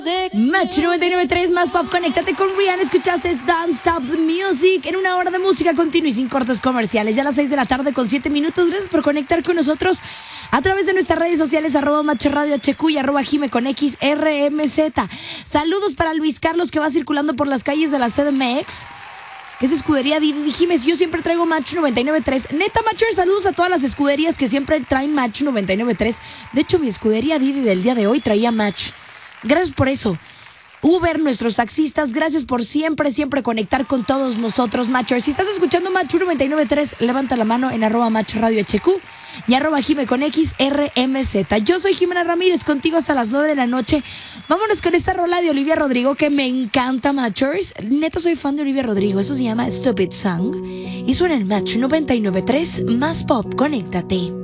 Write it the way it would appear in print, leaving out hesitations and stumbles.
Match 99.3 más pop, conéctate con Rihanna. Escuchaste Don't Stop the Music en una hora de música continua y sin cortos comerciales. Ya a las 6 de la tarde con 7 minutos. Gracias por conectar con nosotros a través de nuestras redes sociales, @Match Radio HQ y @Jime con XRMZ. Saludos para Luis Carlos, que va circulando por las calles de la CDMX, que es escudería Didi. Jiménez, yo siempre traigo Match 99.3. Neta, Matcher, saludos a todas las escuderías que siempre traen Match 99.3. De hecho, mi escudería Didi del día de hoy traía Match. Gracias por eso. Uber, nuestros taxistas, gracias por siempre conectar con todos nosotros, Matchers. Si estás escuchando Match 99.3, levanta la mano en @Match Radio HQ y @Jime con XRMZ. Yo soy Jimena Ramírez, contigo hasta las 9 de la noche. Vámonos con esta rola de Olivia Rodrigo que me encanta, Matchers. Neta, soy fan de Olivia Rodrigo. Eso se llama Stupid Song y suena en Match 99.3 más pop. Conéctate.